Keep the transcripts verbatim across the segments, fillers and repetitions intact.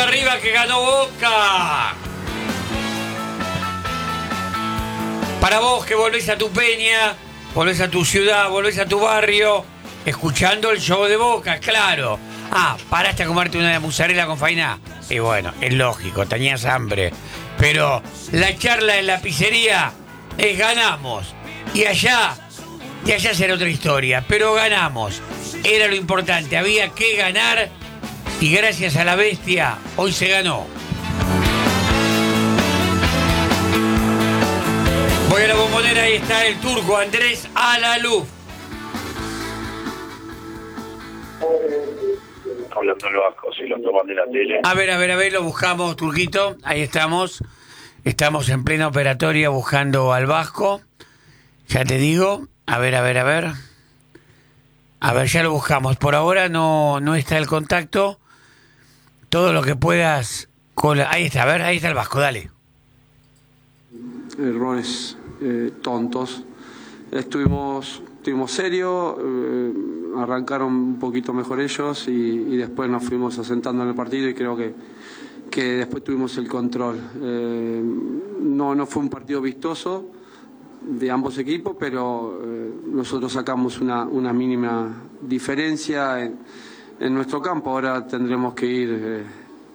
arriba que ganó Boca. Para vos que volvés a tu peña, volvés a tu ciudad, volvés a tu barrio, escuchando el show de Boca, claro. Ah, paraste a comerte una de mozzarella con faina. Y bueno, es lógico, tenías hambre. Pero la charla en la pizzería es ganamos. Y allá, de allá será otra historia, pero ganamos. Era lo importante, había que ganar y gracias a la bestia, hoy se ganó. Voy a la bombonera, ahí está el turco Andrés Alaluf. Hablando el vasco, si lo toman de la tele. A ver, a ver, a ver, lo buscamos, Turquito. Ahí estamos. Estamos en plena operatoria buscando al vasco. Ya te digo. A ver, a ver, a ver. A ver, ya lo buscamos. Por ahora no, no está el contacto. Todo lo que puedas. Con la... Ahí está, a ver, ahí está el vasco, dale. Errores eh, tontos. Estuvimos, estuvimos serios. Eh, arrancaron un poquito mejor ellos y, y después nos fuimos asentando en el partido y creo que, que después tuvimos el control. Eh, no, no fue un partido vistoso de ambos equipos, pero eh, nosotros sacamos una, una mínima diferencia en, en nuestro campo. Ahora tendremos que ir eh,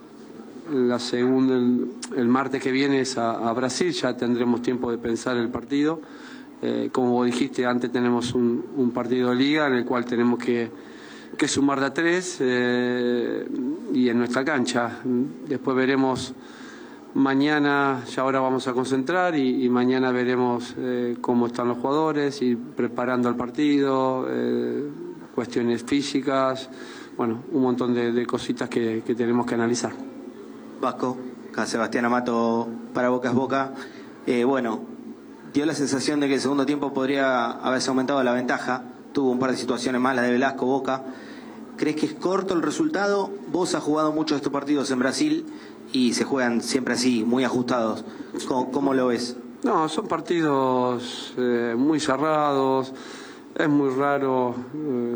la segunda, el, el martes que viene es a, a Brasil, ya tendremos tiempo de pensar el partido. Eh, como vos dijiste, antes tenemos un, un partido de liga en el cual tenemos que, que sumar de a tres eh, y en nuestra cancha. Después veremos mañana, ya ahora vamos a concentrar y, y mañana veremos eh, cómo están los jugadores y preparando el partido, eh, cuestiones físicas, bueno, un montón de, de cositas que, que tenemos que analizar. Vasco, acá Sebastián Amato para Boca es Boca. Eh, bueno, dio la sensación de que el segundo tiempo podría haberse aumentado la ventaja. Tuvo un par de situaciones malas de Velasco, Boca. ¿Crees que es corto el resultado? Vos has jugado muchos de estos partidos en Brasil y se juegan siempre así, muy ajustados. ¿Cómo, cómo lo ves? No, son partidos eh, muy cerrados. Es muy raro, eh,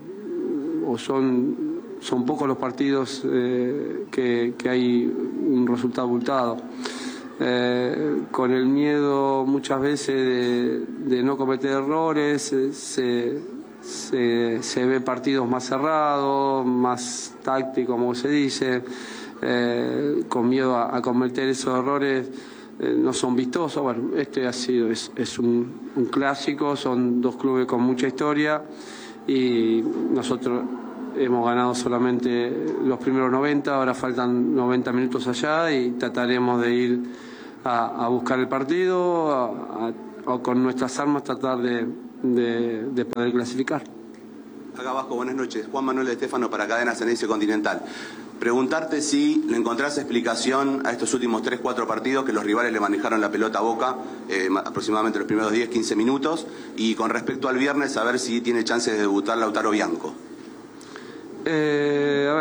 o son, son pocos los partidos eh, que, que hay un resultado abultado. Eh, con el miedo muchas veces de, de no cometer errores, eh, se, se, se ve partidos más cerrados, más tácticos, como se dice, eh, con miedo a, a cometer esos errores, eh, no son vistosos. Bueno, este ha sido, es, es un, un clásico, son dos clubes con mucha historia y nosotros hemos ganado solamente los primeros noventa, ahora faltan noventa minutos allá y trataremos de ir a, a buscar el partido, a, a, a con nuestras armas tratar de, de, de poder clasificar. Acá Vasco, buenas noches. Juan Manuel Estefano para Cadena Ceneice Continental. Preguntarte si le encontrás explicación a estos últimos tres cuatro partidos que los rivales le manejaron la pelota a Boca, eh, aproximadamente los primeros diez quince minutos, y con respecto al viernes, a ver si tiene chances de debutar Lautaro Bianco. Eh, a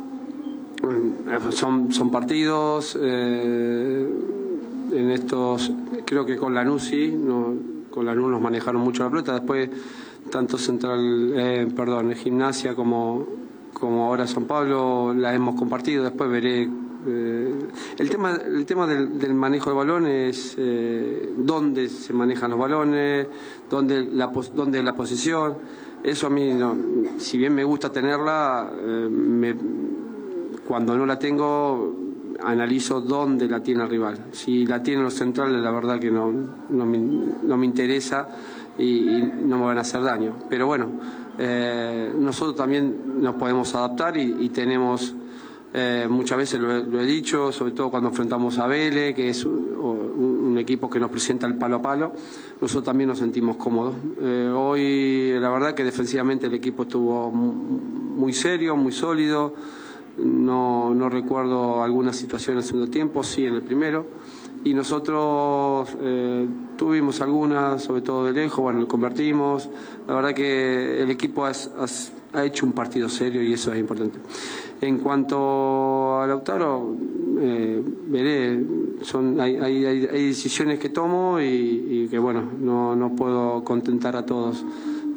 ver, son, son partidos, eh, en estos, creo que con Lanús sí, no, con Lanús nos manejaron mucho la pelota, después tanto Central, eh, perdón, Gimnasia como, como ahora San Pablo la hemos compartido, después veré. Eh, el tema, el tema del, del manejo de balones, eh, dónde se manejan los balones, dónde la, dónde la posición. Eso a mí, no, si bien me gusta tenerla, eh, me, cuando no la tengo, analizo dónde la tiene el rival. Si la tiene los centrales, la verdad que no, no, me, no me interesa y, y no me van a hacer daño. Pero bueno, eh, nosotros también nos podemos adaptar y, y tenemos, eh, muchas veces lo he, lo he dicho, sobre todo cuando enfrentamos a Vélez, que es un, un, un equipo que nos presenta el palo a palo, nosotros también nos sentimos cómodos. Eh, hoy la verdad que defensivamente el equipo estuvo muy serio, muy sólido, no, no recuerdo alguna situación en el segundo tiempo, sí en el primero, y nosotros eh, tuvimos algunas, sobre todo de lejos, bueno, lo convertimos. La verdad que el equipo has, has, ha hecho un partido serio y eso es importante. En cuanto a Lautaro, eh, veré, son, hay, hay, hay decisiones que tomo y, y que bueno, no, no puedo contentar a todos.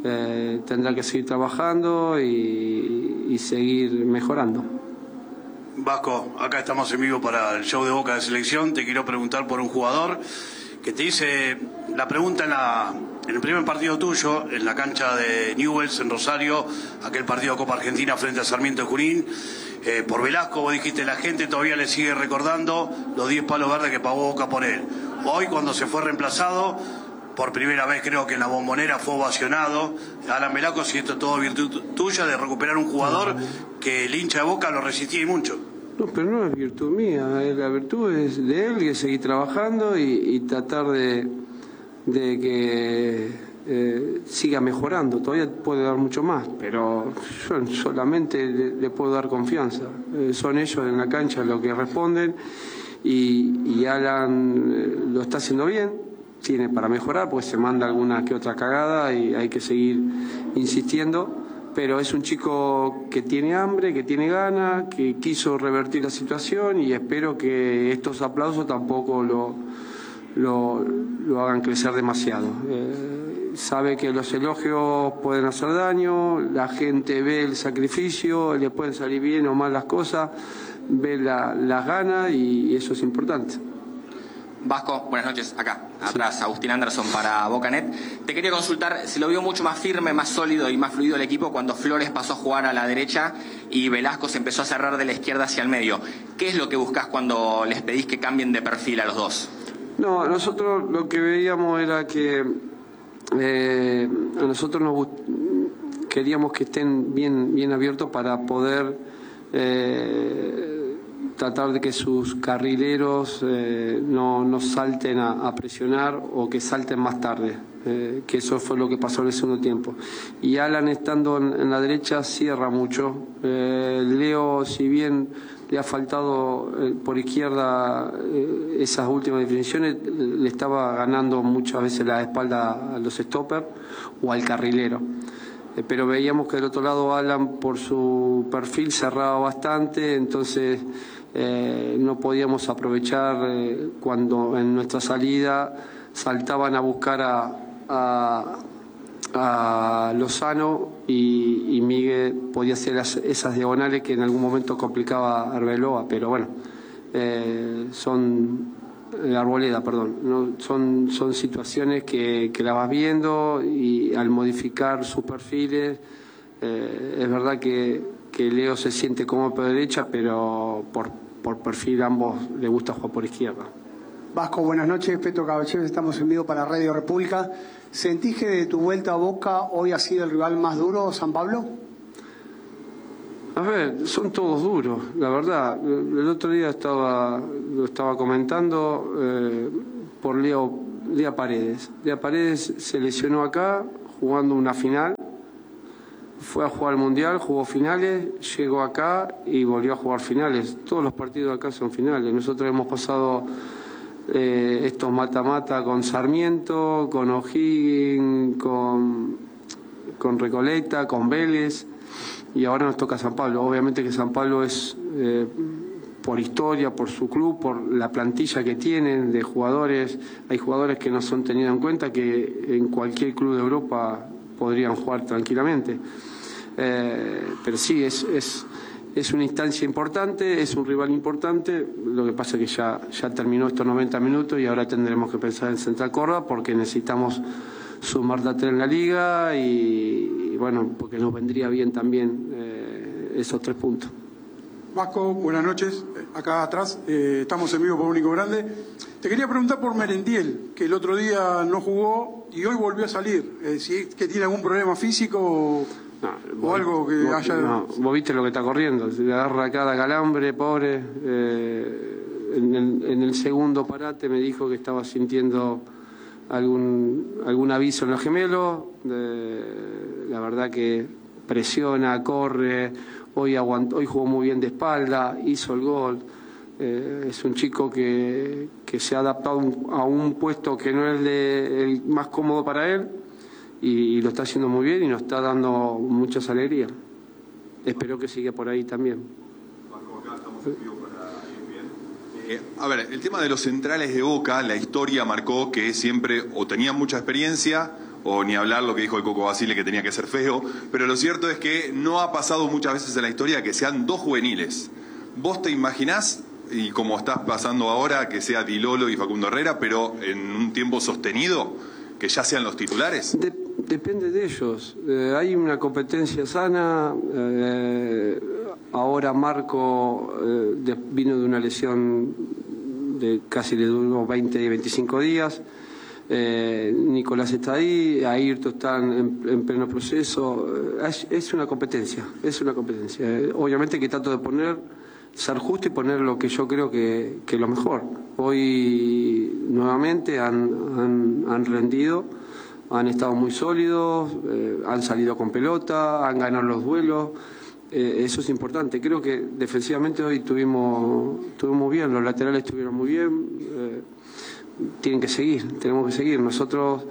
Eh, tendrá que seguir trabajando y, y seguir mejorando. Vasco, acá estamos en vivo para el show de Boca de Selección. Te quiero preguntar por un jugador que te hice la pregunta en, la, en el primer partido tuyo, en la cancha de Newell's en Rosario, aquel partido de Copa Argentina frente a Sarmiento de Junín. Eh, por Velasco, vos dijiste, la gente todavía le sigue recordando los diez palos verdes que pagó Boca por él. Hoy, cuando se fue reemplazado, por primera vez creo que en la Bombonera fue ovacionado. Alan Velasco, si esto es todo virtud tuya de recuperar un jugador que el hincha de Boca lo resistía y mucho. No, pero no es virtud mía, la virtud es de él, que seguir trabajando y, y tratar de, de que eh, siga mejorando. Todavía puede dar mucho más, pero yo solamente le, le puedo dar confianza. Eh, son ellos en la cancha los que responden y, y Alan eh, lo está haciendo bien. Tiene para mejorar, pues se manda alguna que otra cagada y hay que seguir insistiendo. Pero es un chico que tiene hambre, que tiene ganas, que quiso revertir la situación y espero que estos aplausos tampoco lo, lo, lo hagan crecer demasiado. Eh, sabe que los elogios pueden hacer daño, la gente ve el sacrificio, le pueden salir bien o mal las cosas, ve la, las ganas y, y eso es importante. Vasco, buenas noches, acá, atrás, Agustín Anderson para Bocanet. Te quería consultar, se lo vio mucho más firme, más sólido y más fluido el equipo cuando Flores pasó a jugar a la derecha y Velasco se empezó a cerrar de la izquierda hacia el medio. ¿Qué es lo que buscás cuando les pedís que cambien de perfil a los dos? No, nosotros lo que veíamos era que eh, a nosotros nos queríamos que estén bien, bien abiertos para poder eh, tratar de que sus carrileros eh, no, no salten a, a presionar o que salten más tarde, eh, que eso fue lo que pasó en el segundo tiempo. Y Alan, estando en, en la derecha, cierra mucho. Eh, Leo, si bien le ha faltado eh, por izquierda eh, esas últimas definiciones, le estaba ganando muchas veces la espalda a los stoppers o al carrilero. Eh, pero veíamos que del otro lado Alan, por su perfil, cerraba bastante, entonces Eh, no podíamos aprovechar eh, cuando en nuestra salida saltaban a buscar a, a, a Lozano y, y Miguel podía hacer las, esas diagonales que en algún momento complicaba a Arbeloa, pero bueno, eh, son eh, Arboleda, perdón, ¿no? son, son situaciones que, que la vas viendo y al modificar sus perfiles eh, es verdad que que Leo se siente como por derecha, pero por, por perfil ambos le gusta jugar por izquierda. Vasco, buenas noches. Petro Caballero, estamos en vivo para Radio República. ¿Sentís que de tu vuelta a Boca hoy ha sido el rival más duro, San Pablo? A ver, son todos duros, la verdad. El otro día estaba lo estaba comentando eh, por Leo, Lea Paredes. Lea Paredes se lesionó acá jugando una final. Fue a jugar al Mundial, jugó finales, llegó acá y volvió a jugar finales. Todos los partidos acá son finales. Nosotros hemos pasado eh, estos mata-mata con Sarmiento, con O'Higgins, con, con Recoleta, con Vélez y ahora nos toca San Pablo. Obviamente que San Pablo es eh, por historia, por su club, por la plantilla que tienen de jugadores. Hay jugadores que no son tenidos en cuenta que en cualquier club de Europa podrían jugar tranquilamente. Eh, pero sí, es, es, es una instancia importante, es un rival importante. Lo que pasa es que ya, ya terminó estos noventa minutos y ahora tendremos que pensar en Central Córdoba porque necesitamos sumar a tres en la liga y, y bueno, porque nos vendría bien también eh, esos tres puntos. Vasco, buenas noches. Acá atrás eh, estamos en vivo por Único Grande. Te quería preguntar por Merentiel, que el otro día no jugó y hoy volvió a salir. Eh, si es que tiene algún problema físico o, no, o vos, algo que vos, haya... No, vos viste lo que está corriendo, se le agarra cada calambre, pobre. Eh, en, el, en el segundo parate me dijo que estaba sintiendo algún, algún aviso en los gemelos. Eh, la verdad que presiona, corre... Hoy, aguantó, hoy jugó muy bien de espalda, hizo el gol. Eh, es un chico que, que se ha adaptado un, a un puesto que no es de, el más cómodo para él y, y lo está haciendo muy bien y nos está dando muchas alegrías. Espero que siga por ahí también. Eh, a ver, el tema de los centrales de Boca, la historia marcó que siempre o tenían mucha experiencia o ni hablar lo que dijo el Coco Basile, que tenía que ser feo, pero lo cierto es que no ha pasado muchas veces en la historia que sean dos juveniles. ¿Vos te imaginás, y como estás pasando ahora, que sea Di Lolo y Facundo Herrera, pero en un tiempo sostenido, que ya sean los titulares? De, depende de ellos. Eh, hay una competencia sana. Eh, ahora Marco eh, de, vino de una lesión de casi le duró veinte, veinticinco días. Eh, Nicolás está ahí, Ayrton está en, en pleno proceso. Eh, es, es una competencia, es una competencia. Eh, obviamente que trato de poner, ser justo y poner lo que yo creo que, que es lo mejor. Hoy nuevamente han, han, han rendido, han estado muy sólidos, eh, han salido con pelota, han ganado los duelos. Eh, eso es importante. Creo que defensivamente hoy tuvimos, tuvimos bien, los laterales estuvieron muy bien. Eh, tienen que seguir, tenemos que seguir. Nosotros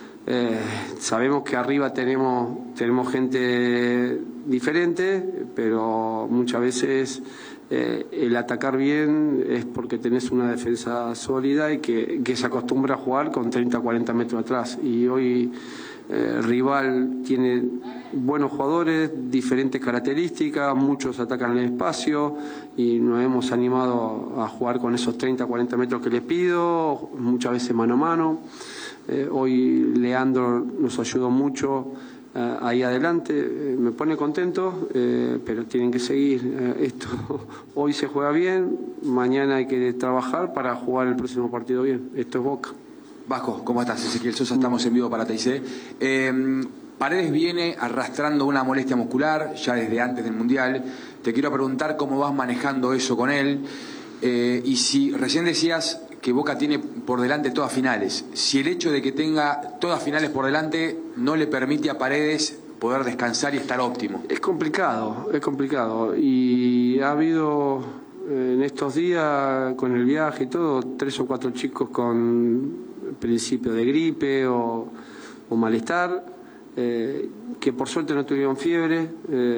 eh, sabemos que arriba tenemos, tenemos gente diferente, pero muchas veces eh, el atacar bien es porque tenés una defensa sólida y que, que se acostumbra a jugar con treinta, cuarenta metros atrás. Y hoy eh, Rival tiene buenos jugadores, diferentes características, muchos atacan el espacio y nos hemos animado a jugar con esos treinta, cuarenta metros que les pido, muchas veces mano a mano. Eh, hoy Leandro nos ayudó mucho eh, ahí adelante, eh, me pone contento, eh, pero tienen que seguir eh, esto. Hoy se juega bien, mañana hay que trabajar para jugar el próximo partido bien. Esto es Boca. Vasco, ¿cómo estás? Ezequiel Sosa, estamos en vivo para T I C. Eh, Paredes viene arrastrando una molestia muscular ya desde antes del Mundial. Te quiero preguntar cómo vas manejando eso con él. Eh, y si recién decías que Boca tiene por delante todas finales, si el hecho de que tenga todas finales por delante no le permite a Paredes poder descansar y estar óptimo. Es complicado, es complicado. Y ha habido eh, en estos días, con el viaje y todo, tres o cuatro chicos con principio de gripe o, o malestar. Eh, que por suerte no tuvieron fiebre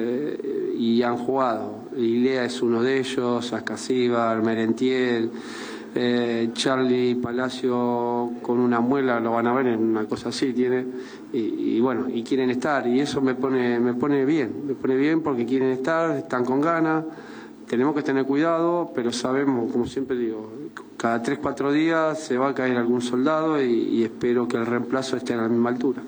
eh, y han jugado. Ilea es uno de ellos, Ascasíbar, Merentiel, eh, Charlie Palacio con una muela, lo van a ver en una cosa así tiene, y, y bueno, y quieren estar, y eso me pone, me pone bien, me pone bien porque quieren estar, están con ganas. Tenemos que tener cuidado, pero sabemos, como siempre digo, cada tres, cuatro días se va a caer algún soldado y, y espero que el reemplazo esté a la misma altura.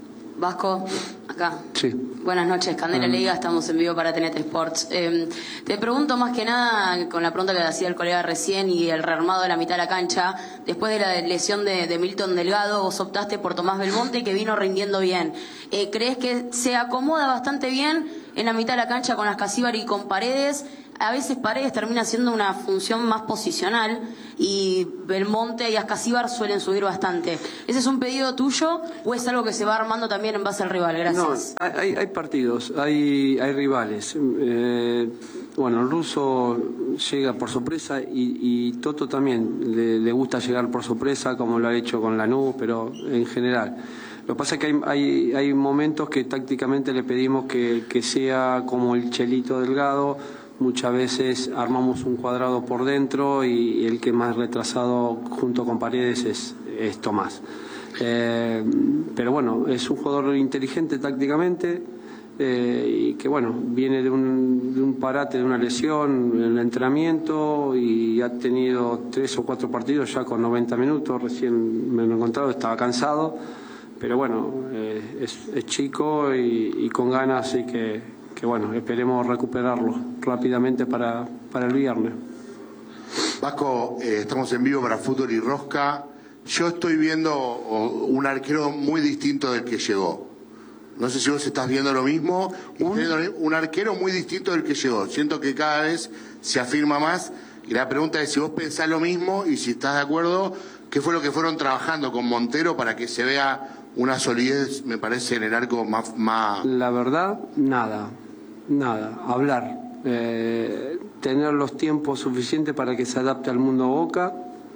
Vasco, acá. Sí. Buenas noches, Candela Liga, estamos en vivo para T N T Sports. Eh, te pregunto más que nada, con la pregunta que hacía el colega recién y el rearmado de la mitad de la cancha, después de la lesión de, de Milton Delgado, vos optaste por Tomás Belmonte, que vino rindiendo bien. Eh, ¿Crees que se acomoda bastante bien en la mitad de la cancha con Ascasíbar y con Paredes? A veces Paredes termina siendo una función más posicional y Belmonte y Ascasíbar suelen subir bastante. ¿Ese es un pedido tuyo o es algo que se va armando también en base al rival? Gracias. No, hay, hay partidos, hay, hay rivales. Eh, bueno, el ruso llega por sorpresa y, y Toto también le, le gusta llegar por sorpresa, como lo ha hecho con Lanús, pero en general. Lo que pasa es que hay, hay, hay momentos que tácticamente le pedimos que, que sea como el Chelito Delgado. Muchas veces armamos un cuadrado por dentro y el que más retrasado junto con Paredes es, es Tomás. Eh, pero bueno, es un jugador inteligente tácticamente eh, y que bueno, viene de un, de un parate, de una lesión en el entrenamiento y ha tenido tres o cuatro partidos ya con noventa minutos, recién me lo he encontrado, estaba cansado, pero bueno, eh, es, es chico y, y con ganas, así que que bueno, esperemos recuperarlo rápidamente para, para el viernes. Vasco, eh, estamos en vivo para Fútbol y Rosca. Yo estoy viendo un arquero muy distinto del que llegó. No sé si vos estás viendo lo mismo. Un, un arquero muy distinto del que llegó. Siento que cada vez se afirma más. Y la pregunta es si vos pensás lo mismo y si estás de acuerdo, ¿qué fue lo que fueron trabajando con Montero para que se vea una solidez, me parece, en el arco más... más... La verdad, nada. Nada, hablar, eh, tener los tiempos suficientes para que se adapte al mundo Boca.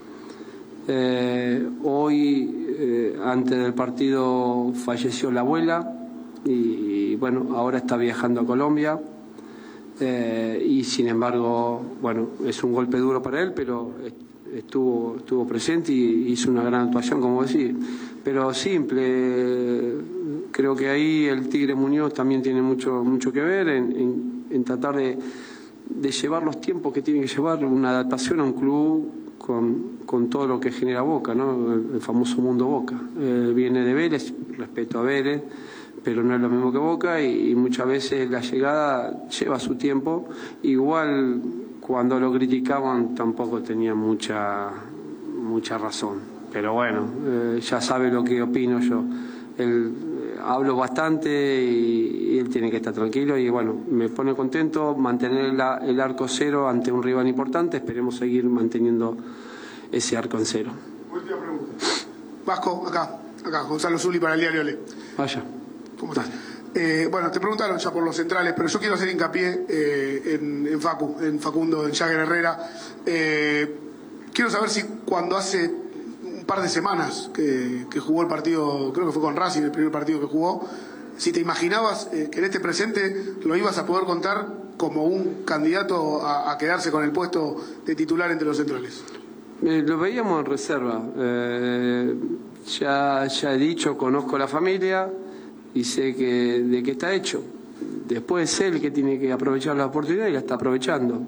Eh, hoy, eh, antes del partido, falleció la abuela y, y bueno, ahora está viajando a Colombia. Eh, y sin embargo, bueno, es un golpe duro para él, pero estuvo, estuvo presente y hizo una gran actuación, como decís. Pero simple, creo que ahí el Tigre Muñoz también tiene mucho, mucho que ver en, en, en tratar de, de llevar los tiempos que tiene que llevar una adaptación a un club con, con todo lo que genera Boca, ¿no? El, el famoso mundo Boca. Eh, viene de Vélez, respeto a Vélez, pero no es lo mismo que Boca y, y muchas veces la llegada lleva su tiempo. Igual cuando lo criticaban tampoco tenía mucha, mucha razón. Pero bueno, eh, ya sabe lo que opino yo. Él, eh, hablo bastante y, y él tiene que estar tranquilo y bueno, me pone contento mantener la, el arco cero ante un rival importante. Esperemos seguir manteniendo ese arco en cero. Última pregunta. Vasco, acá, acá, Gonzalo Zuli para el diario Le. Vaya. ¿Cómo estás? Eh, bueno, te preguntaron ya por los centrales, pero yo quiero hacer hincapié eh, en, en Facu, en Facundo, en Jagger Herrera. Eh, quiero saber si cuando hace un par de semanas que, que jugó el partido, creo que fue con Racing el primer partido que jugó, si te imaginabas eh, que en este presente lo ibas a poder contar como un candidato a, a quedarse con el puesto de titular entre los centrales. Eh, lo veíamos en reserva. Eh, ya, ya he dicho, conozco la familia y sé que de qué está hecho. Después es él que tiene que aprovechar la oportunidad y la está aprovechando.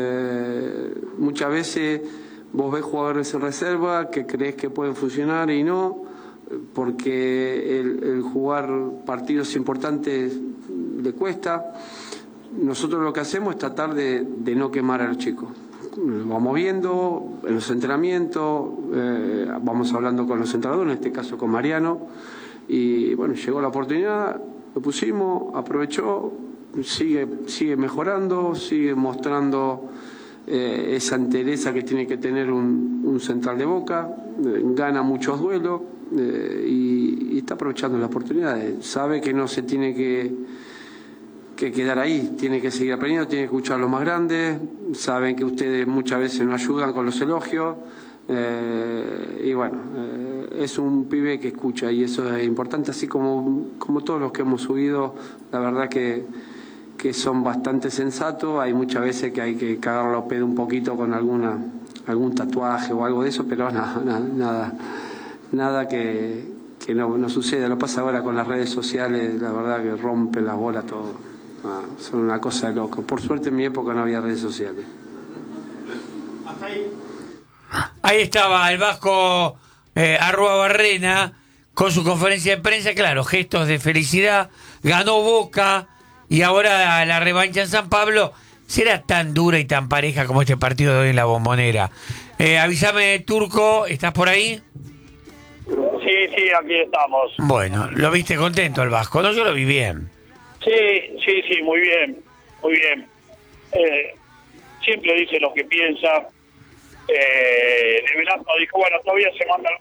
Eh, muchas veces vos ves jugadores en reserva que crees que pueden funcionar y no, porque el, el jugar partidos importantes le cuesta. Nosotros lo que hacemos es tratar de, de no quemar al chico. Lo vamos viendo en los entrenamientos, eh, vamos hablando con los entrenadores, en este caso con Mariano. Y bueno, llegó la oportunidad, lo pusimos, aprovechó, sigue, sigue mejorando, sigue mostrando eh, esa entereza que tiene que tener un, un central de Boca, eh, gana muchos duelos eh, y, y está aprovechando la oportunidad. Sabe que no se tiene que, que quedar ahí, tiene que seguir aprendiendo, tiene que escuchar a los más grandes, saben que ustedes muchas veces nos ayudan con los elogios. Eh, y bueno, eh, es un pibe que escucha y eso es importante, así como, como todos los que hemos subido, la verdad que, que son bastante sensatos. Hay muchas veces que hay que cagarlo a pedo un poquito con alguna algún tatuaje o algo de eso, pero nada, nada, nada, nada que, que no, no suceda. Lo pasa ahora con las redes sociales, la verdad que rompen las bolas todo. Ah, son una cosa de loco. Por suerte en mi época no había redes sociales. Hasta ahí. Ahí estaba el Vasco eh, Arrua Barrena con su conferencia de prensa, claro, gestos de felicidad, ganó Boca y ahora la revancha en San Pablo será tan dura y tan pareja como este partido de hoy en la Bombonera. Eh, avísame, Turco, ¿estás por ahí? Sí, sí, aquí estamos. Bueno, ¿lo viste contento el Vasco? No, yo lo vi bien. Sí, sí, sí, muy bien, muy bien. Eh, siempre dice lo que piensa. Eh, de Velasco dijo, bueno, todavía se mandan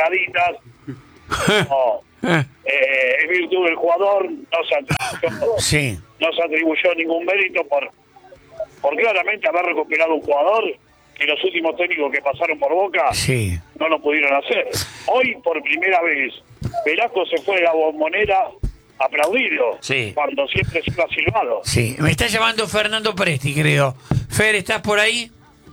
unas cagaditas. No, eh, es virtud del jugador, no se atribuyó, sí. no se atribuyó ningún mérito por, por claramente haber recuperado un jugador que los últimos técnicos que pasaron por Boca sí. no lo pudieron hacer. Hoy, por primera vez, Velasco se fue de la Bombonera aplaudido, sí. cuando siempre se ha silbado. Sí, me está llamando Fernando Presti, creo. Fer, ¿estás por ahí?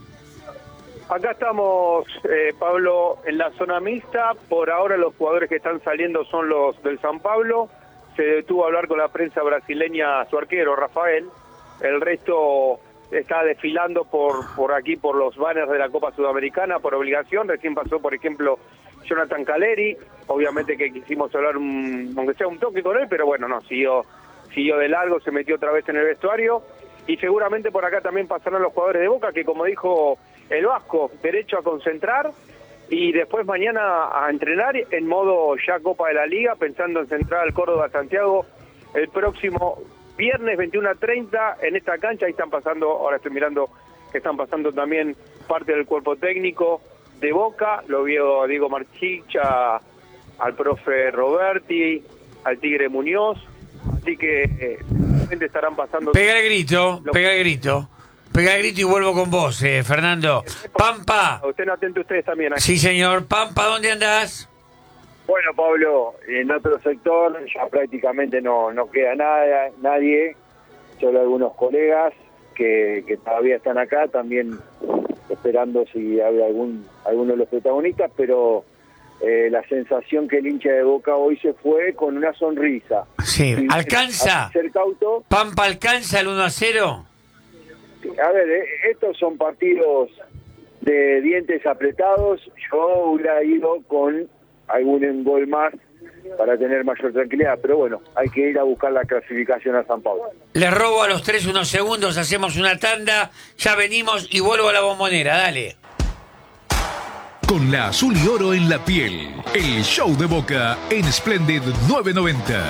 Acá estamos, eh, Pablo, en la zona mixta. Por ahora los jugadores que están saliendo son los del San Pablo. Se detuvo a hablar con la prensa brasileña su arquero, Rafael. El resto está desfilando por, por aquí, por los banners de la Copa Sudamericana, por obligación. Recién pasó, por ejemplo, Jonathan Caleri. Obviamente que quisimos hablar, un, aunque sea un toque con él, pero bueno, no, siguió, siguió de largo, se metió otra vez en el vestuario. Y seguramente por acá también pasarán los jugadores de Boca, que como dijo el Vasco, derecho a concentrar y después mañana a entrenar en modo ya Copa de la Liga, pensando en Central Córdoba Santiago el próximo viernes veintiuno a treinta en esta cancha. Ahí están pasando, ahora estoy mirando que están pasando también parte del cuerpo técnico de Boca. Lo vio a Diego Marchicha, al profe Roberti, al Tigre Muñoz. Así que eh, estarán pasando. Pega el grito, pega el grito. Pega el grito y vuelvo con vos, eh, Fernando. Pampa. Estén atentos ustedes también. Aquí. Sí, señor. Pampa, ¿dónde andás? Bueno, Pablo, en otro sector ya prácticamente no, no queda nada, nadie, solo algunos colegas que, que todavía están acá, también esperando si había algún alguno de los protagonistas, pero eh, la sensación que el hincha de Boca hoy se fue con una sonrisa. Sí, y, ¿alcanza? Ser cauto. ¿Pampa alcanza el uno a cero? A ver, eh, estos son partidos de dientes apretados. Yo hubiera ido con algún gol más para tener mayor tranquilidad, pero bueno, hay que ir a buscar la clasificación a San Pablo. Les robo a los tres unos segundos, hacemos una tanda, ya venimos y vuelvo a la Bombonera, dale. Con la azul y oro en la piel, el show de Boca en Splendid nueve noventa.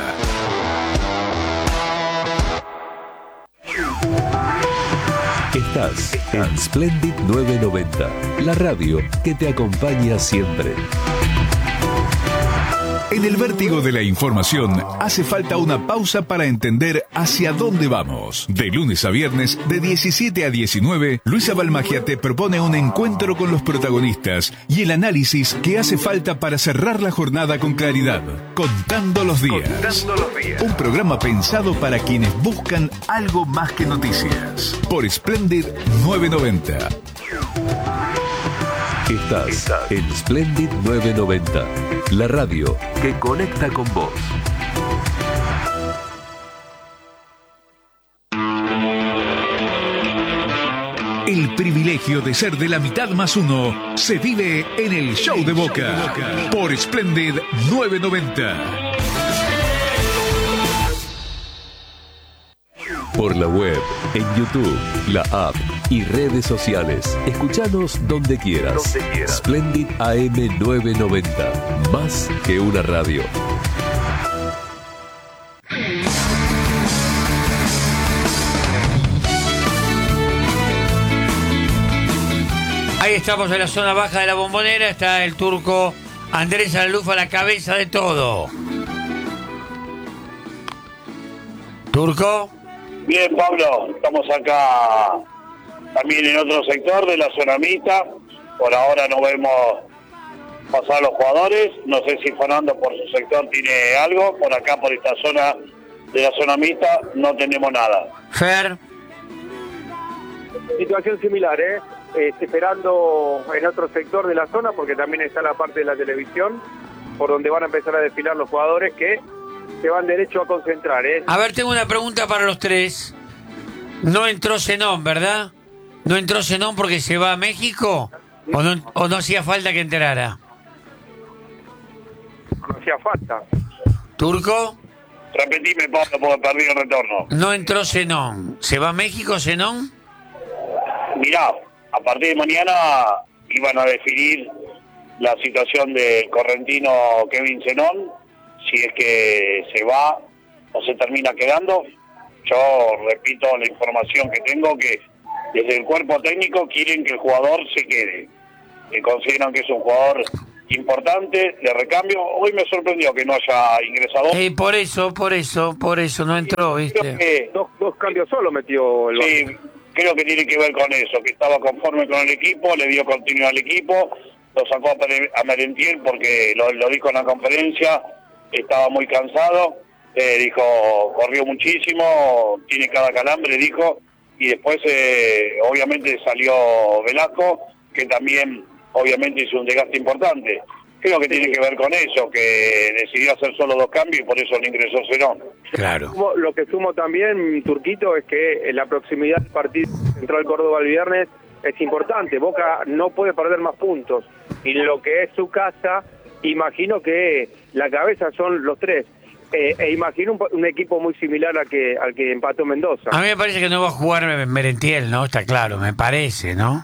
Estás en Splendid nueve noventa, la radio que te acompaña siempre. En el vértigo de la información hace falta una pausa para entender hacia dónde vamos. De lunes a viernes, de diecisiete a diecinueve, Luisa Balmagia te propone un encuentro con los protagonistas y el análisis que hace falta para cerrar la jornada con claridad. Contando los días. Contando los días. Un programa pensado para quienes buscan algo más que noticias. Por Splendid nueve noventa. Estás, Estás en Splendid nueve noventa, la radio que conecta con vos. El privilegio de ser de la mitad más uno se vive en el show de Boca por Splendid nueve noventa. Por la web, en YouTube, la app y redes sociales. Escuchanos donde quieras. Donde quieras. Splendid A M nueve noventa. Más que una radio. Ahí estamos en la zona baja de la Bombonera. Está el turco Andrés Alaluf a la cabeza de todo. ¿Turco? Bien, Pablo, estamos acá también en otro sector de la zona mixta. Por ahora no vemos pasar a los jugadores. No sé si Fernando por su sector tiene algo. Por acá, por esta zona de la zona mixta, no tenemos nada. Fer. Situación similar, ¿eh? Eh, esperando en otro sector de la zona, porque también está la parte de la televisión, por donde van a empezar a desfilar los jugadores que se van derecho a concentrar, ¿eh? A ver, tengo una pregunta para los tres. No entró Zenón, ¿verdad? ¿No entró Zenón porque se va a México? ¿O no, o no hacía falta que entrara? No hacía falta. ¿Turco? Repetime, Pablo, porque perdí el retorno. No entró Zenón. ¿Se va a México Zenón? Mirá, a partir de mañana iban a definir la situación del correntino Kevin Zenón, si es que se va o se termina quedando. Yo repito la información que tengo, que desde el cuerpo técnico quieren que el jugador se quede, que consideran que es un jugador importante de recambio. Hoy me sorprendió que no haya ingresado. Eh, por eso, por eso, por eso no entró, ¿viste? Que, dos, dos cambios solo metió el Sí, creo que tiene que ver con eso, que estaba conforme con el equipo, le dio continuidad al equipo, lo sacó a, Pere, a Merentiel porque lo, lo dijo en la conferencia, estaba muy cansado, eh, dijo, corrió muchísimo, tiene cada calambre, dijo, y después eh, obviamente salió Velasco, que también obviamente hizo un desgaste importante. Creo que tiene que ver con eso, que decidió hacer solo dos cambios y por eso le ingresó Zenón. Claro. Lo que sumo también, Turquito, es que la proximidad del partido Central Córdoba el viernes es importante. Boca no puede perder más puntos. Y lo que es su casa, imagino que la cabeza son los tres. Eh, e imagino un, un equipo muy similar a que, al que empató Mendoza. A mí me parece que no va a jugar Merentiel, ¿no? Está claro, me parece, ¿no?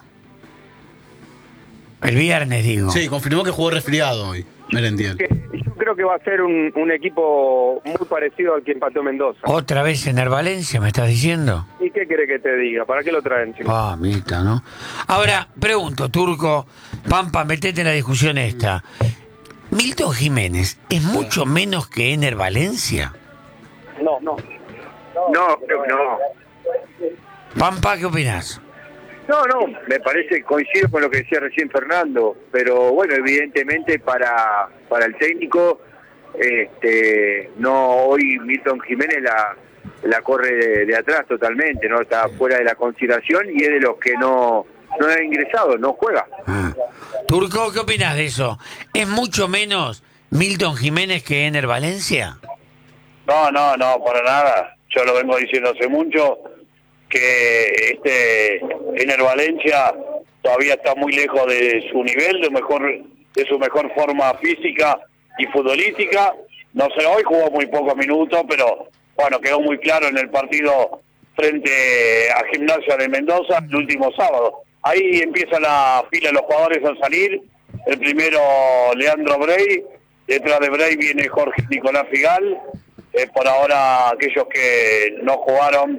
El viernes, digo. Sí, confirmó que jugó resfriado hoy, Merentiel. Yo creo que va a ser un, un equipo muy parecido al que empató Mendoza. ¿Otra vez en Valencia, me estás diciendo? ¿Y qué quiere que te diga? ¿Para qué lo traen, chicos? Ah, mita, ¿no? Ahora, pregunto, Turco, Pampa, metete en la discusión esta. ¿Milton Jiménez es mucho menos que Ener Valencia? No, no. No, creo que no. Pampa, ¿qué opinás? No, no, me parece, coincido con lo que decía recién Fernando, pero bueno, evidentemente para para el técnico, este, no, hoy Milton Jiménez la, la corre de, de atrás totalmente, no está fuera de la consideración y es de los que no, no ha ingresado, no juega. Ah. Turco, ¿qué opinás de eso? ¿Es mucho menos Milton Jiménez que Ener Valencia? No, no, no, para nada. Yo lo vengo diciendo hace mucho. que este Ener Valencia todavía está muy lejos de su nivel, de mejor de su mejor forma física y futbolística. No sé, hoy jugó muy pocos minutos, pero bueno, quedó muy claro en el partido frente a Gimnasia de Mendoza el último sábado. Ahí empieza la fila de los jugadores a salir. El primero, Leandro Brey. Detrás de Brey viene Jorge Nicolás Figal. Eh, por ahora, aquellos que no jugaron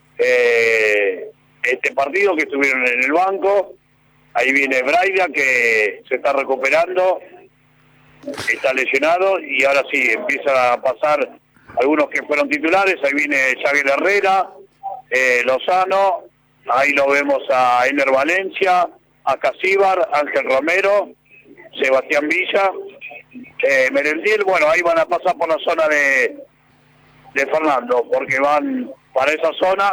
eh, este partido, que estuvieron en el banco. Ahí viene Braida, que se está recuperando. Está lesionado. Y ahora sí, empieza a pasar algunos que fueron titulares. Ahí viene Xavier Herrera, eh, Lozano. Ahí lo vemos a Ener Valencia, a Casíbar, Ángel Romero, Sebastián Villa, eh, Merentiel. Bueno, ahí van a pasar por la zona de, de Fernando, porque van para esa zona.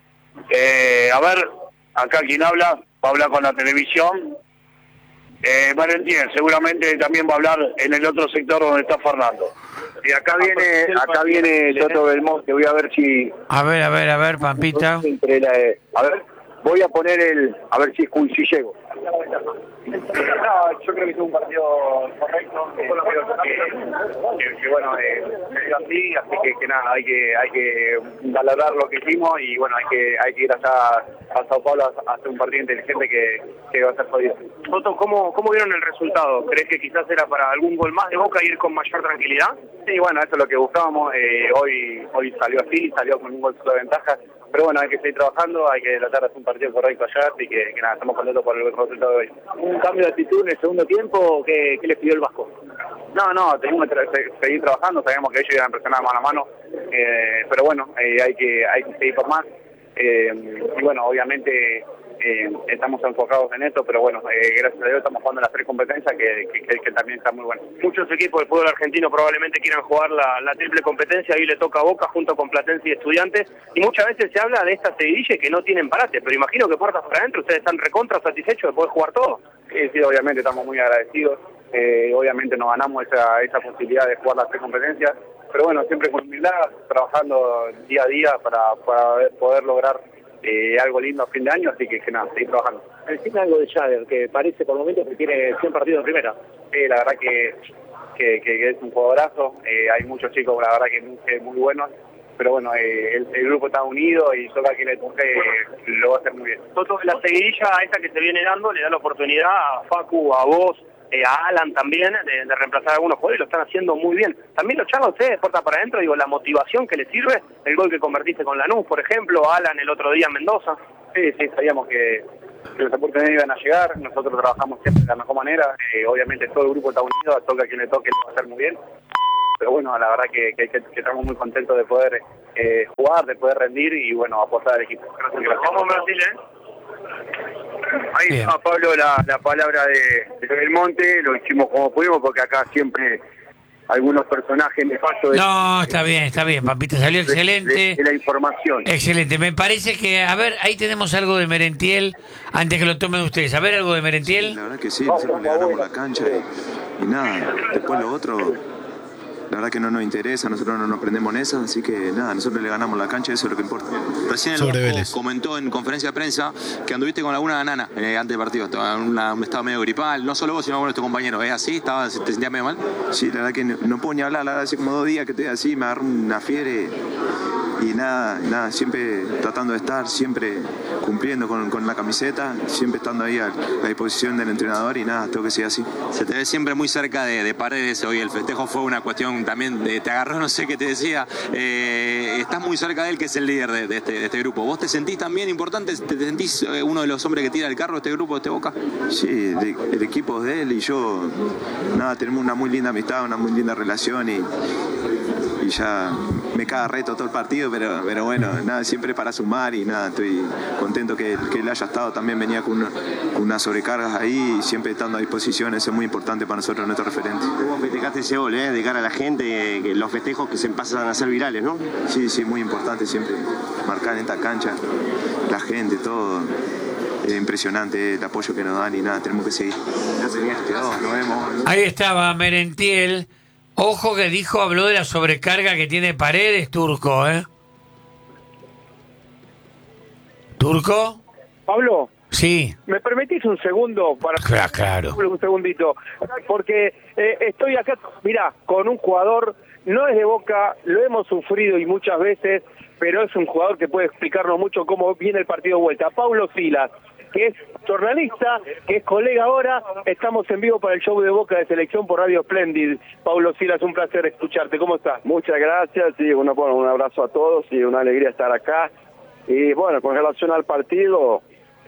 Eh, a ver, acá quien habla, va a hablar con la televisión. Eh, Merentiel seguramente también va a hablar en el otro sector donde está Fernando. Y acá viene, acá viene Toto Belmonte, voy a ver si... A ver, a ver, a ver, Pampita. Entre la, a ver, voy a poner el... A ver si, si llego. No, yo creo que tuvo un partido correcto, que, que, que bueno, eh, se dio así, así que, que nada, hay que hay que valorar lo que hicimos y bueno, hay que hay que ir allá a Sao Paulo a hacer un partido inteligente que, que va a ser jodido. Toto, ¿cómo, ¿cómo vieron el resultado? ¿Crees que quizás era para algún gol más de Boca ir con mayor tranquilidad? Sí, bueno, eso es lo que buscábamos, eh, hoy hoy salió así, salió con un gol solo de ventaja. Pero bueno, hay que seguir trabajando, hay que tratar de hacer un partido correcto allá, así que, que nada, estamos contentos por el resultado de hoy. ¿Un cambio de actitud en el segundo tiempo? ¿Qué, qué les pidió el Vasco? No, no, tenemos que tra seguir trabajando, sabíamos que ellos iban a presionar mano a mano, eh, pero bueno, eh, hay que hay que seguir por más. Eh, y bueno, obviamente eh, estamos enfocados en esto, pero bueno, eh, gracias a Dios estamos jugando las tres competencias que, que, que, que también está muy bueno. Muchos equipos del fútbol argentino probablemente quieran jugar la, la triple competencia, ahí le toca a Boca junto con Platense y Estudiantes, y muchas veces se habla de esta seguidilla que no tienen parate, pero imagino que puertas para adentro, ustedes están recontra satisfechos de poder jugar todo. Sí, sí, obviamente estamos muy agradecidos, eh, obviamente nos ganamos esa, esa posibilidad de jugar las tres competencias, pero bueno, siempre con humildad, trabajando día a día para, para poder lograr Eh, algo lindo a fin de año, así que, que nada, seguir trabajando. Decime algo de Jader, que parece por momentos que tiene cien partidos en primera. Sí, la verdad que, que, que es un jugadorazo, eh, hay muchos chicos, la verdad que muy, muy buenos, pero bueno, eh, el, el grupo está unido y solo a quien le toque eh, lo va a hacer muy bien. Toto, la seguidilla esta que se viene dando le da la oportunidad a Facu, a vos, Eh, a Alan también, de, de reemplazar a algunos jugadores, y lo están haciendo muy bien. También lo charlan ustedes de puerta para adentro, digo, la motivación que les sirve, el gol que convertiste con Lanús, por ejemplo, Alan el otro día en Mendoza. Sí, sí, sabíamos que, que los oportunidades iban a llegar, nosotros trabajamos siempre de la mejor manera, eh, obviamente todo el grupo está unido, toca a quien le toque, lo va a hacer muy bien. Pero bueno, la verdad que, que, que, que estamos muy contentos de poder eh, jugar, de poder rendir y bueno, aportar al equipo. Gracias, gracias. Vamos Brasil, ¿eh? Ahí está Pablo la, la palabra de, de Belmonte, lo hicimos como pudimos porque acá siempre algunos personajes nefastos. No, está bien, está bien, Pampita, salió excelente. De, de la información. Excelente, me parece que, a ver, ahí tenemos algo de Merentiel, antes que lo tomen ustedes, a ver algo de Merentiel. La verdad que sí, nosotros le ganamos la cancha y, y nada, después lo otro... La verdad que no nos interesa, nosotros no nos prendemos en esa, así que nada, nosotros le ganamos la cancha y eso es lo que importa. Recién el Vasco comentó en conferencia de prensa que anduviste con alguna banana eh, antes del partido, estaba en una, un estado medio gripal, no solo vos, sino algunos de tus compañeros. ¿Es así? ¿Estaba, ¿Te sentías medio mal? Sí, la verdad que no, no puedo ni hablar, la verdad hace como dos días que estoy así, me agarró una fiebre y nada, nada, siempre tratando de estar, siempre cumpliendo con, con la camiseta, siempre estando ahí a, a disposición del entrenador y nada, tengo que seguir así. Se te ve siempre muy cerca de, de Paredes hoy, el festejo fue una cuestión también, de, te agarró, no sé qué te decía, eh, estás muy cerca de él, que es el líder de, de, este, de este grupo. ¿Vos te sentís también importante? ¿Te sentís eh, uno de los hombres que tira el carro de este grupo, de este Boca? Sí, de, el equipo es de él y yo, nada, tenemos una muy linda amistad, una muy linda relación y, y ya me caga reto todo el partido, pero, pero bueno, nada, siempre para sumar y nada, estoy contento que, que él haya estado, también venía con, una, con unas sobrecargas ahí y siempre estando a disposición, eso es muy importante para nosotros, nuestro referente. ¿Cómo festejaste ese gol, eh? De cara a la gente, que los festejos que se pasan a ser virales, ¿no? Sí, sí, muy importante siempre marcar en esta cancha, la gente, todo. Es impresionante el apoyo que nos dan y nada, tenemos que seguir. Gracias, nos vemos. Ahí estaba Merentiel. Ojo que dijo, habló de la sobrecarga que tiene Paredes, Turco, ¿eh? ¿Turco? Pablo, Sí. ¿me permitís un segundo para Claro, claro. un segundito? Porque eh, estoy acá, mirá, con un jugador, no es de Boca, lo hemos sufrido y muchas veces, pero es un jugador que puede explicarnos mucho cómo viene el partido de vuelta. Pablo Silas, que es jornalista, que es colega ahora, estamos en vivo para el show de Boca de Selección por Radio Splendid. Pablo Silas, un placer escucharte, ¿cómo estás? Muchas gracias, sí, bueno, bueno, un abrazo a todos y una alegría estar acá. Y bueno, con relación al partido,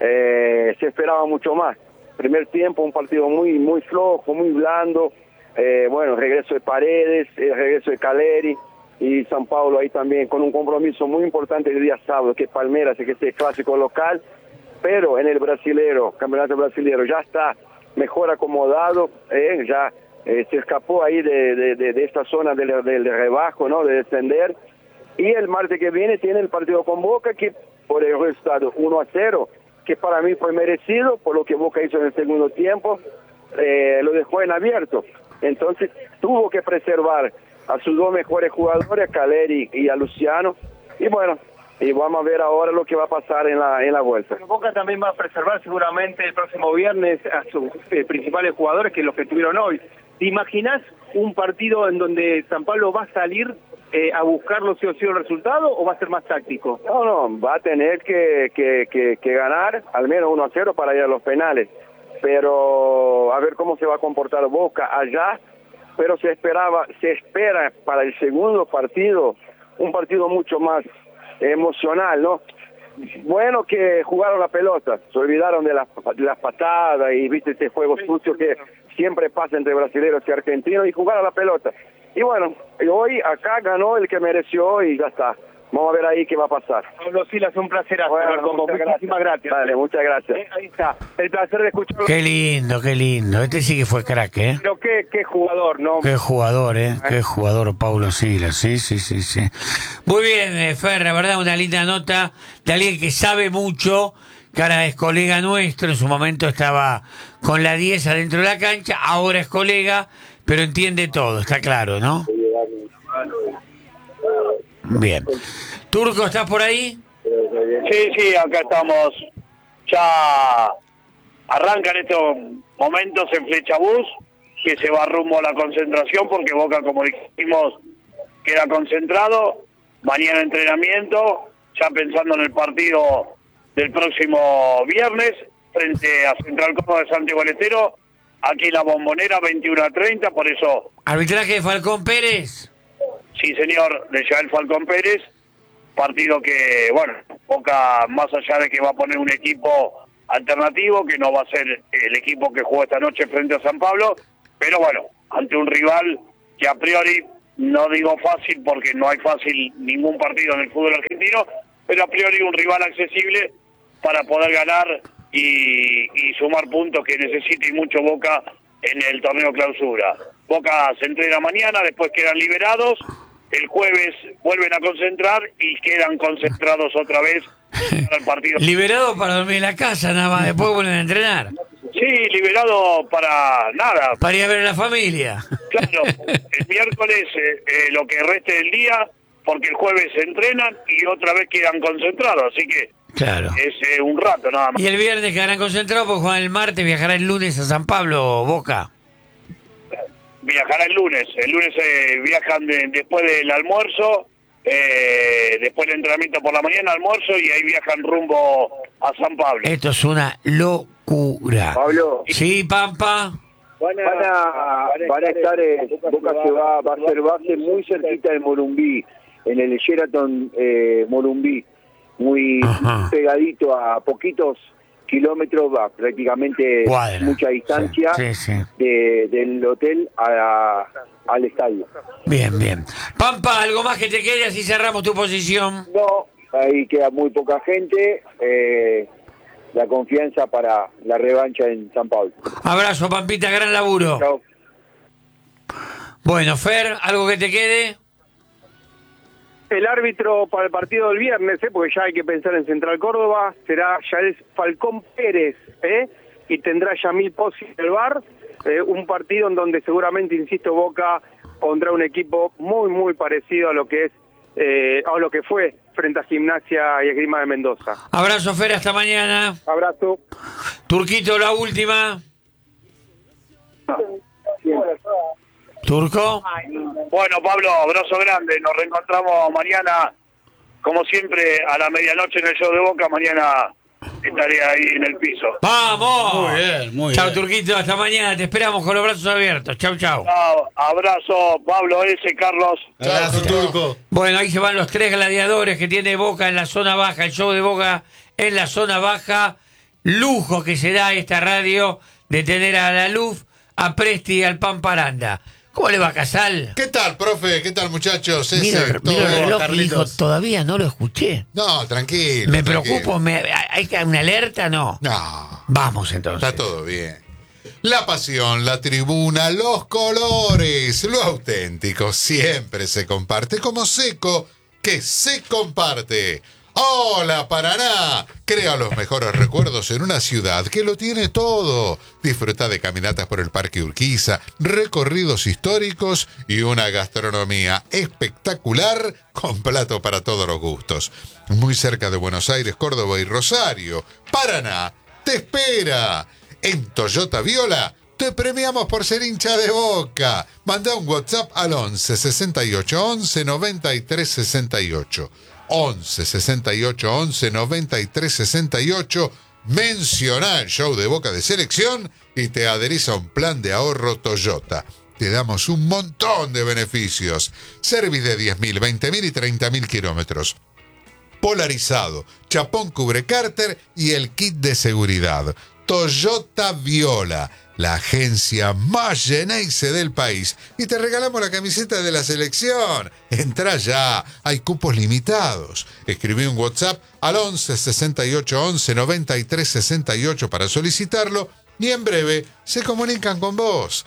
eh, se esperaba mucho más. Primer tiempo, un partido muy muy flojo, muy blando. Eh, bueno, regreso de Paredes, el regreso de Caleri y San Paulo ahí también con un compromiso muy importante el día sábado, que es Palmeiras, que es el clásico local. Pero en el brasilero, campeonato brasilero, ya está mejor acomodado, eh, ya eh, se escapó ahí de, de, de, de esta zona del, del rebajo, ¿no? De descender. Y el martes que viene tiene el partido con Boca, que por el resultado uno a cero, que para mí fue merecido, por lo que Boca hizo en el segundo tiempo, eh, lo dejó en abierto. Entonces tuvo que preservar a sus dos mejores jugadores, a Caleri y a Luciano. Y bueno, y vamos a ver ahora lo que va a pasar en la en la vuelta. Boca también va a preservar seguramente el próximo viernes a sus eh, principales jugadores, que los que tuvieron hoy. ¿Te imaginas un partido en donde San Pablo va a salir eh, a buscarlo sí o sí el resultado, o va a ser más táctico? No, no, va a tener que, que, que, que ganar al menos uno a cero para ir a los penales. Pero a ver cómo se va a comportar Boca allá. Pero se esperaba, se espera para el segundo partido un partido mucho más emocional, ¿no? Bueno, que jugaron la pelota, se olvidaron de las, de las patadas y viste ese juego sucio que siempre pasa entre brasileños y argentinos, y jugaron la pelota. Y bueno, hoy acá ganó el que mereció y ya está. Vamos a ver ahí qué va a pasar. Pablo Silas, un placer hablar con vos. Muchísimas gracias. Dale, muchas gracias. Eh, ahí está, el placer de escucharlo. Qué lindo, qué lindo. Este sí que fue crack, ¿eh? Pero qué, qué jugador, ¿no? Qué jugador, ¿eh? Qué jugador Paulo Silas. Sí, sí, sí, sí. Muy bien, eh, Fer, la verdad, una linda nota de alguien que sabe mucho, que ahora es colega nuestro. En su momento estaba con la diez adentro de la cancha, ahora es colega, pero entiende todo, está claro, ¿no? Bien. Turco, ¿estás por ahí? Sí, sí, acá estamos. Ya arrancan estos momentos en Flechabús, que se va rumbo a la concentración, porque Boca, como dijimos, queda concentrado. Mañana entrenamiento, ya pensando en el partido del próximo viernes, frente a Central Córdoba de Santiago del Estero, aquí en la Bombonera, veintiuno a treinta, por eso... ¿Arbitraje de Falcón Pérez? Sí, señor, de Yael Falcón Pérez, partido que, bueno, Boca, más allá de que va a poner un equipo alternativo, que no va a ser el equipo que jugó esta noche frente a San Pablo, pero bueno, ante un rival que a priori, no digo fácil porque no hay fácil ningún partido en el fútbol argentino, pero a priori un rival accesible para poder ganar y, y sumar puntos que necesita y mucho Boca en el torneo clausura. Boca se entrena mañana, después quedan liberados, el jueves vuelven a concentrar y quedan concentrados otra vez para el partido. Liberado para dormir en la casa, nada más, después vuelven a entrenar. Sí, liberado para nada. Para ir a ver a la familia. Claro, el miércoles eh, eh, lo que reste del día, porque el jueves se entrenan y otra vez quedan concentrados, así que claro, es eh, un rato nada más. Y el viernes quedarán concentrados porque juegan el martes, viajará el lunes a San Pablo, Boca. Viajará el lunes, el lunes eh, viajan de, después del almuerzo, eh, después del entrenamiento por la mañana, almuerzo, y ahí viajan rumbo a San Pablo. Esto es una locura. Pablo. Sí, Pampa. Van a, van a estar, eh, Boca se va, va a ser base muy cerquita del Morumbí, en el Sheraton eh, Morumbí, muy Ajá. pegadito a poquitos kilómetros, va prácticamente Cuadra. mucha distancia Sí, sí, sí. De, del hotel a, al estadio. Bien, bien. Pampa, ¿algo más que te quede así cerramos tu posición? No, ahí queda muy poca gente, eh, la confianza para la revancha en San Pablo. Abrazo, Pampita, gran laburo. Chao. Bueno, Fer, ¿algo que te quede? El árbitro para el partido del viernes, ¿eh? Porque ya hay que pensar en Central Córdoba, será Yael Falcón Pérez, ¿eh? Y tendrá Yamil Pozzi en el V A R, eh, un partido en donde seguramente, insisto, Boca pondrá un equipo muy, muy parecido a lo que es, eh, a lo que fue frente a Gimnasia y Esgrima de Mendoza. Abrazo, Fer, hasta mañana. Abrazo. Turquito, la última. Turco. Bueno, Pablo, abrazo grande. Nos reencontramos mañana, como siempre, a la medianoche en el show de Boca. Mañana estaré ahí en el piso. ¡Vamos! Muy bien, muy chau, bien. Turquito, hasta mañana. Te esperamos con los brazos abiertos. Chau, chau. Chao, abrazo, Pablo S. Carlos. Abrazo, Turco. Bueno, ahí se van los tres gladiadores que tiene Boca en la zona baja. El show de Boca en la zona baja. Lujo que se da esta radio de tener a la Luz, a Presti y al Pamparanda. ¿Cómo le va, Casal? ¿Qué tal, profe? ¿Qué tal, muchachos? Mira, Ese, todo mira el bien. reloj y dijo, todavía no lo escuché. No, tranquilo. Me tranquilo. preocupo, me, ¿hay que una alerta? No. No. Vamos entonces. Está todo bien. La pasión, la tribuna, los colores, lo auténtico siempre se comparte como Seco, que se comparte. ¡Hola, Paraná! Crea los mejores recuerdos en una ciudad que lo tiene todo. Disfruta de caminatas por el Parque Urquiza, recorridos históricos y una gastronomía espectacular con plato para todos los gustos. Muy cerca de Buenos Aires, Córdoba y Rosario. Paraná te espera. En Toyota Viola te premiamos por ser hincha de Boca. Manda un WhatsApp al once sesenta y ocho once noventa y tres sesenta y ocho. once sesenta y ocho once noventa y tres sesenta y ocho. Menciona el show de Boca de Selección y te adherís a un plan de ahorro Toyota. Te damos un montón de beneficios. Service de diez mil, veinte mil y treinta mil kilómetros. Polarizado, chapón cubre cárter y el kit de seguridad. Toyota Viola, la agencia más Geneise del país. Y te regalamos la camiseta de la selección. Entrá ya, hay cupos limitados. Escribí un WhatsApp al once sesenta y ocho once noventa y tres sesenta y ocho para solicitarlo y en breve se comunican con vos.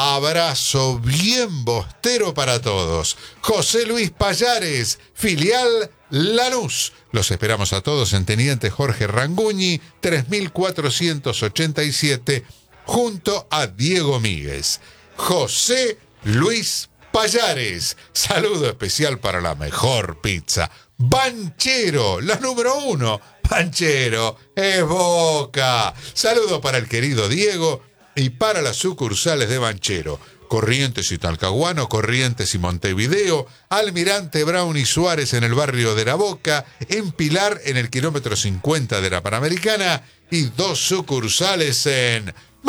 Abrazo bien bostero para todos. José Luis Payares, filial Lanús. Los esperamos a todos en Teniente Jorge Ranguñi, tres mil cuatrocientos ochenta y siete, junto a Diego Míguez. José Luis Payares. Saludo especial para la mejor pizza. Banchero, la número uno. Banchero, es Boca. Saludo para el querido Diego y para las sucursales de Banchero. Corrientes y Talcahuano, Corrientes y Montevideo, Almirante Brown y Suárez en el barrio de La Boca, en Pilar en el kilómetro cincuenta de la Panamericana y dos sucursales en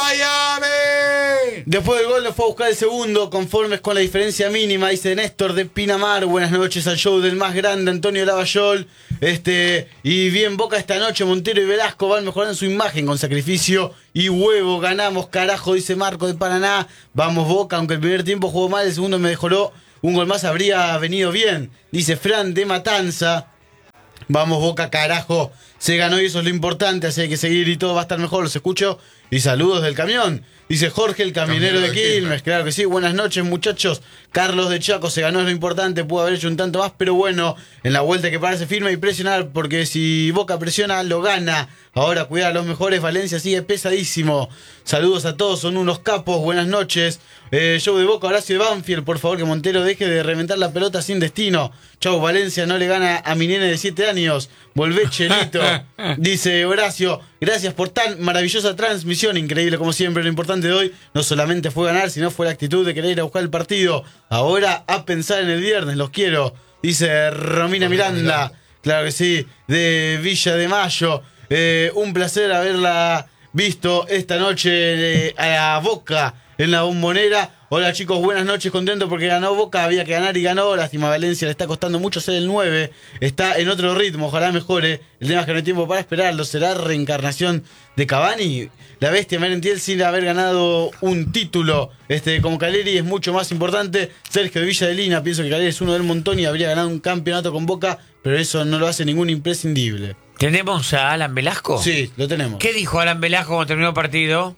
Miami. Después del gol nos fue a buscar el segundo, conformes con la diferencia mínima, dice Néstor de Pinamar. Buenas noches al show del más grande, Antonio Lavallol. Este, y bien Boca esta noche, Montero y Velasco van mejorando su imagen con sacrificio y huevo. Ganamos, carajo, dice Marco de Paraná. Vamos Boca, aunque el primer tiempo jugó mal, el segundo me mejoró. Un gol más habría venido bien, dice Fran de Matanza. Vamos Boca, carajo. Se ganó y eso es lo importante, así hay que seguir y todo va a estar mejor. Los escucho y saludos del camión. Dice Jorge, el camionero de Quilmes. Claro que sí, buenas noches muchachos. Carlos de Chaco, se ganó, es lo importante. Pudo haber hecho un tanto más, pero bueno, en la vuelta hay que pararse firme y presionar, porque si Boca presiona, lo gana. Ahora cuidar a los mejores, Valencia sigue pesadísimo. Saludos a todos, son unos capos, buenas noches. Eh, show de Boca, Horacio de Banfield, por favor que Montero deje de reventar la pelota sin destino. Chau, Valencia no le gana a mi nene de siete años. Volvé, Chelito. Dice Horacio, gracias por tan maravillosa transmisión, increíble como siempre. Lo importante de hoy no solamente fue ganar, sino fue la actitud de querer ir a buscar el partido. Ahora a pensar en el viernes, los quiero. Dice Romina Miranda, claro que sí, de Villa de Mayo. Eh, un placer haberla visto esta noche eh, a la Boca en la Bombonera. Hola chicos, buenas noches, contento porque ganó Boca, había que ganar y ganó. Lástima, Valencia le está costando mucho ser el nueve, está en otro ritmo, ojalá mejore. El tema es que no hay tiempo para esperarlo. ¿Será reencarnación de Cavani? La bestia Merentiel, sin haber ganado un título este, como Caleri, es mucho más importante. Sergio de Villa de Lina, pienso que Caleri es uno del montón y habría ganado un campeonato con Boca, pero eso no lo hace ningún imprescindible. ¿Tenemos a Alan Velasco? Sí, lo tenemos. ¿Qué dijo Alan Velasco cuando terminó el partido?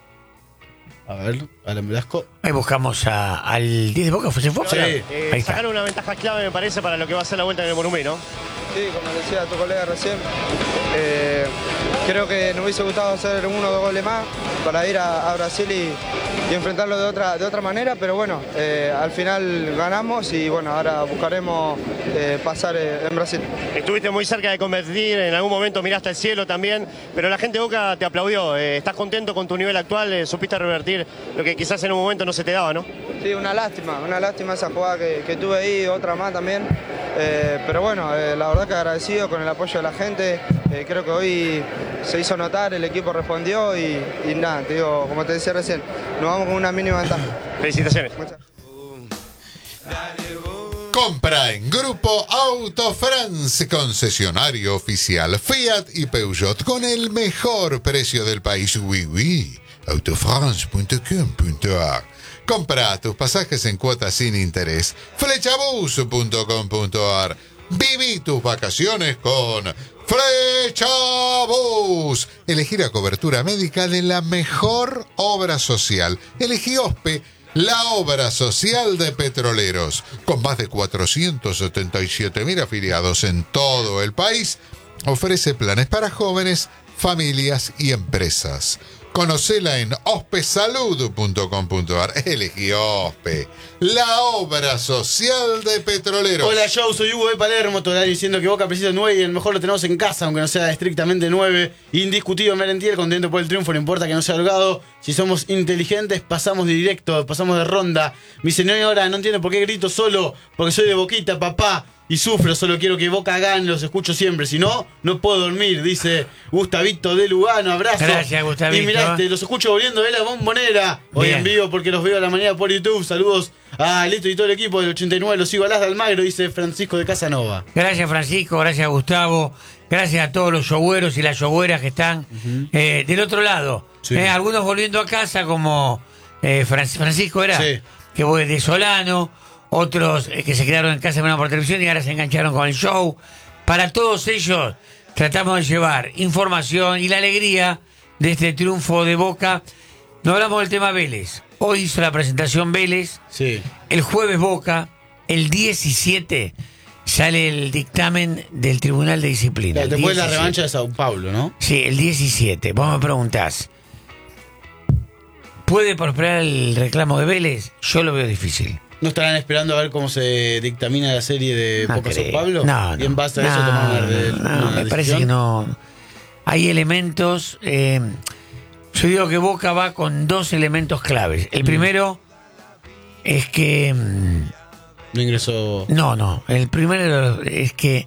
A ver, Alan Velasco. Ahí buscamos a, al diez de Boca, ¿fue? ¿Se fue? Sí. Eh, Ahí está. sacaron una ventaja clave, me parece, para lo que va a ser la vuelta en el Monumento. Sí, como decía tu colega recién, eh, creo que nos hubiese gustado hacer uno o dos goles más para ir a, a Brasil y, y enfrentarlo de otra, de otra manera, pero bueno, eh, al final ganamos y bueno, ahora buscaremos eh, pasar eh, en Brasil. Estuviste muy cerca de convertir, en algún momento miraste al cielo también, pero la gente de Boca te aplaudió. Eh, ¿Estás contento con tu nivel actual? Eh, ¿Supiste revertir lo que quizás en un momento no se te daba, no? Sí, una lástima, una lástima esa jugada que, que tuve ahí, otra más también. Eh, pero bueno, eh, la verdad que agradecido con el apoyo de la gente. Eh, creo que hoy se hizo notar, el equipo respondió y, y nada, te digo, como te decía recién, nos vamos con una mínima ventaja. Felicitaciones. Muchas. Compra en Grupo Auto France, concesionario oficial Fiat y Peugeot con el mejor precio del país. Oui, oui. autofrance punto com punto a r. Compra tus pasajes en cuotas sin interés. flechabus punto com punto a r. Viví tus vacaciones con Flechabus. Elegí la cobertura médica de la mejor obra social. Elegí OSPE, la obra social de petroleros. Con más de cuatrocientos setenta y siete mil afiliados en todo el país, ofrece planes para jóvenes, familias y empresas. Conocela en ospesalud punto com punto a r. Elegí OSPE, la obra social de petroleros. Hola, yo soy Hugo de Palermo. Todavía diciendo que Boca precisa nueve y el mejor lo tenemos en casa, aunque no sea estrictamente nueve. Indiscutido Merentiel, contento por el triunfo, no importa que no sea holgado. Si somos inteligentes, pasamos de directo, pasamos de ronda. Mi señora no entiende por qué grito solo, porque soy de Boquita, papá. Y sufro, solo quiero que Boca gane, los escucho siempre. Si no, no puedo dormir, dice Gustavito de Lugano. Abrazo. Gracias, Gustavito. Y miraste, los escucho volviendo de la Bombonera. Hoy Bien. en vivo porque los veo a la mañana por YouTube. Saludos a Lito y todo el equipo del ochenta y nueve. Los sigo a las de Almagro, dice Francisco de Casanova. Gracias, Francisco. Gracias, Gustavo. Gracias a todos los yogüeros y las yogüeras que están uh-huh. eh, del otro lado. Sí. Eh, algunos volviendo a casa, como eh, Francisco era, sí. que fue de Solano. Otros eh, que se quedaron en casa mirando por televisión y ahora se engancharon con el show. Para todos ellos tratamos de llevar información y la alegría de este triunfo de Boca. No hablamos del tema Vélez. Hoy hizo la presentación Vélez. Sí. El jueves Boca. El diecisiete sale el dictamen del Tribunal de Disciplina. Claro, después de la revancha de Sao Paulo, ¿no? Sí, el diecisiete. Vos me preguntás, ¿puede prosperar el reclamo de Vélez? Yo lo veo difícil. ¿No estarán esperando a ver cómo se dictamina la serie de No Boca creo. Sao Paulo? No, no. Y en base a eso No, toman una, de, no, una me decisión. parece que no. Hay elementos. Eh, yo digo que Boca va con dos elementos claves. El primero es que. mm, No ingresó. No, no. El primero es que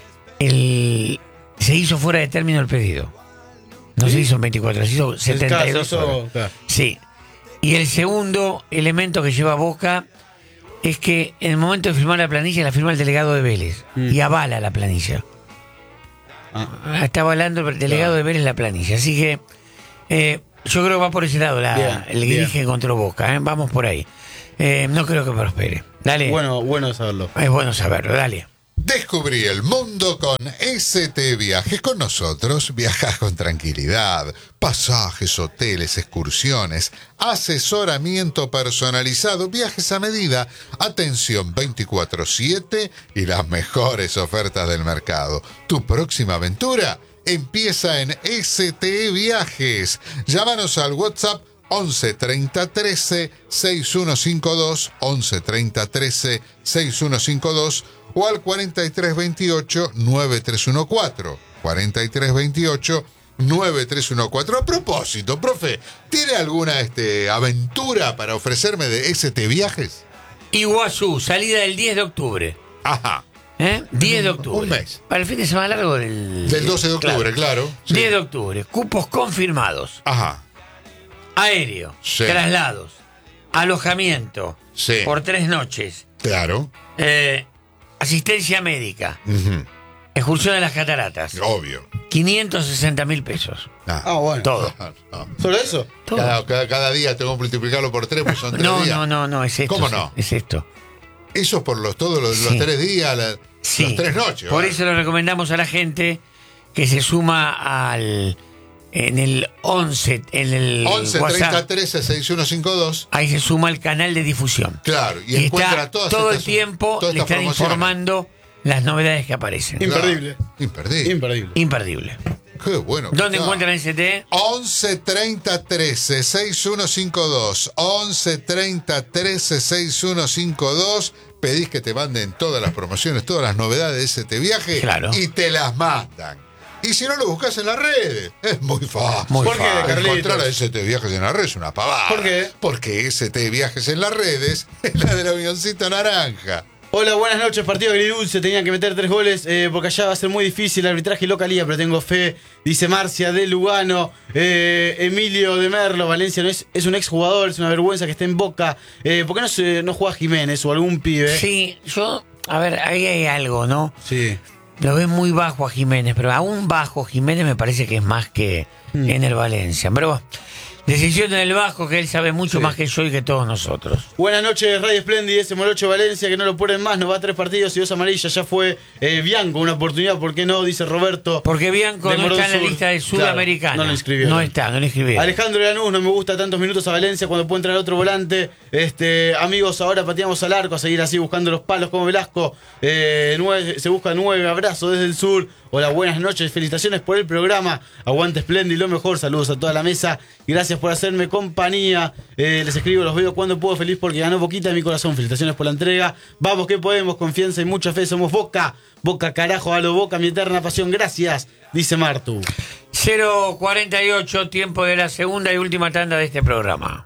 el, se hizo fuera de término el pedido. No ¿Sí? se hizo en veinticuatro, se hizo setenta y dos Se hizo- horas. claro. Sí. Y el segundo elemento que lleva Boca es que en el momento de firmar la planilla la firma el delegado de Vélez Mm. y avala la planilla. Ah. Está avalando el delegado de Vélez la planilla. Así que eh, yo creo que va por ese lado la, Bien, el bien. que encontró Boca. ¿eh? Vamos por ahí. Eh, no creo que prospere. Dale. Bueno, bueno saberlo. Es bueno saberlo, dale. Descubrí el mundo con S T Viajes. Con nosotros viajas con tranquilidad. Pasajes, hoteles, excursiones, asesoramiento personalizado, viajes a medida, atención veinticuatro siete y las mejores ofertas del mercado. Tu próxima aventura empieza en S T Viajes. Llámanos al WhatsApp once treinta trece sesenta y uno cincuenta y dos, once treinta trece sesenta y uno cincuenta y dos o al cuarenta y tres veintiocho noventa y tres catorce. cuarenta y tres veintiocho noventa y tres catorce. A propósito, profe, ¿tiene alguna este, aventura para ofrecerme de S T Viajes? Iguazú, salida del diez de octubre. Ajá. ¿Eh? diez de octubre. Un mes. Para el fin de semana largo del... Del doce de octubre, claro. Sí. diez de octubre. Cupos confirmados. Ajá. Aéreo. Sí. Traslados. Alojamiento. Sí. Por tres noches. Claro. Eh, asistencia médica. Ujú. Excursión de las cataratas. Obvio. quinientos sesenta mil pesos. Ah, bueno. Todo. No. ¿Solo eso? Todo. Cada, cada, cada día tengo que multiplicarlo por tres, pues son tres No, días. no, no, no, es esto. ¿Cómo sí, no? Es esto. Eso es por los, todos los, los Sí. tres días, la- Sí. las tres noches. Por ¿verdad? eso le recomendamos a la gente que se suma al... En el once, en el once WhatsApp, treinta trece sesenta y uno cincuenta y dos. ahí se suma el canal de difusión. Claro, y, Y encuentra está todas todo el estas- tiempo, todas le estas están promociones. informando las novedades que aparecen. Claro. Imperdible. Imperdible. Imperdible. Imperdible. Qué bueno. ¿Dónde está. encuentran S T? once treinta trece sesenta y uno cincuenta y dos. once treinta trece sesenta y uno cincuenta y dos. Pedís que te manden todas las promociones, todas las novedades de S T Viaje. Claro. Y te las mandan. Y si no lo buscas en las redes, es muy fácil. Muy ¿Por qué, fácil. encontrar a S T Viajes en las redes es una pavada. ¿Por qué? Porque S T Viajes en las redes es la del avioncito naranja. Hola, buenas noches. Partido agridulce. Tenían que meter tres goles eh, porque allá va a ser muy difícil el arbitraje y localía, pero tengo fe. Dice Marcia de Lugano. Eh, Emilio de Merlo. Valencia no es, es un exjugador. Es una vergüenza que esté en Boca. Eh, ¿Por qué no, se, no juega Jiménez o algún pibe? Sí, yo. A ver, ahí hay algo, ¿no? Sí. Lo ves muy bajo a Jiménez, pero aún bajo Jiménez me parece que es más que mm. en el Valencia. Pero bueno, decisión del bajo, que él sabe mucho sí. más que yo y que todos nosotros. Buenas noches, Radio Splendid, ese Morocho Valencia, que no lo ponen más, nos va a tres partidos y dos amarillas. Ya fue eh, Bianco, una oportunidad, ¿por qué no? Dice Roberto. Porque Bianco no está en la Sur. lista de Sudamericana. Claro, no lo inscribieron. No está, no lo inscribieron. Alejandro Lanús, no me gusta tantos minutos a Valencia cuando puede entrar otro volante. Este, amigos, ahora pateamos al arco, a seguir así buscando los palos como Velasco. Eh, nueve, se busca nueve, abrazo desde el sur. Hola, buenas noches, felicitaciones por el programa. Aguante Splendid, lo mejor, saludos a toda la mesa. Gracias por hacerme compañía. Eh, les escribo, los veo cuando puedo, feliz porque ganó Boquita en mi corazón. Felicitaciones por la entrega. Vamos que podemos, confianza y mucha fe, somos Boca. Boca carajo, a lo Boca, mi eterna pasión. Gracias, dice Martu. cero cuarenta y ocho, tiempo de la segunda y última tanda de este programa.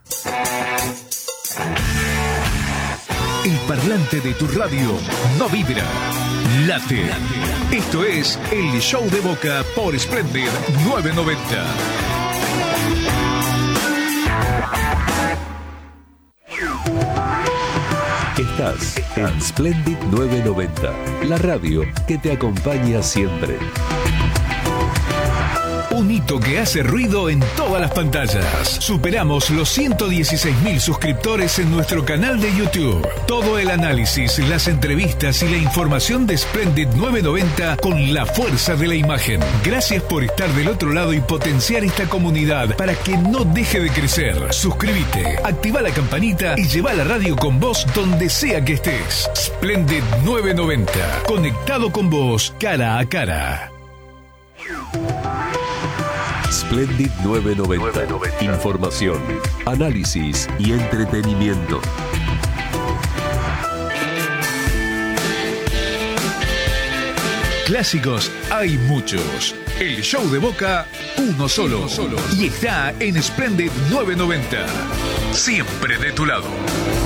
El parlante de tu radio no vibra, late. Esto es el Show de Boca por Splendid novecientos noventa. Estás en Splendid novecientos noventa, la radio que te acompaña siempre. Un hito que hace ruido en todas las pantallas. Superamos los ciento dieciséis mil suscriptores en nuestro canal de YouTube. Todo el análisis, las entrevistas y la información de Splendid novecientos noventa con la fuerza de la imagen. Gracias por estar del otro lado y potenciar esta comunidad para que no deje de crecer. Suscríbete, activa la campanita y lleva la radio con vos donde sea que estés. Splendid novecientos noventa, conectado con vos cara a cara. Splendid novecientos noventa. Información, análisis y entretenimiento. Clásicos hay muchos. El show de Boca, uno solo. Uno solo. Y está en Splendid novecientos noventa. Siempre de tu lado.